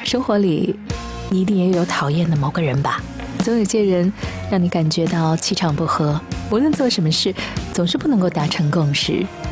生活里你一定也有讨厌的某个人吧，总有些人让你感觉到气场不合，无论做什么事总是不能够达成共识。